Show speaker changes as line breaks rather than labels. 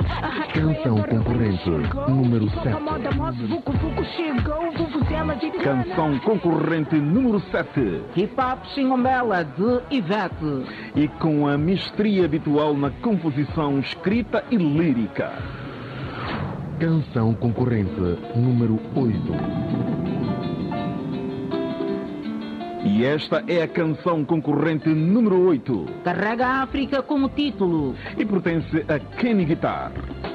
Canção concorrente número 7.
Canção concorrente número 7.
Hip Hop Xingombela de Ivete.
E com a mestria habitual na composição escrita e lírica.
Canção concorrente número 8.
E esta é a canção concorrente número 8.
Carrega a África como título.
E pertence a Kenny Guitar.